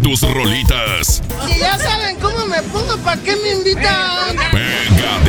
tus rolitas. Si ya saben cómo me pongo, ¿para qué me invitan? Venga,